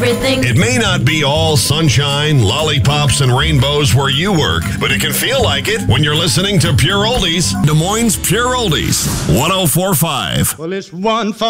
Everything. It may not be all sunshine, lollipops, and rainbows where you work, but it can feel like it when you're listening to Pure Oldies, Des Moines Pure Oldies, 104.5. Well, it's one for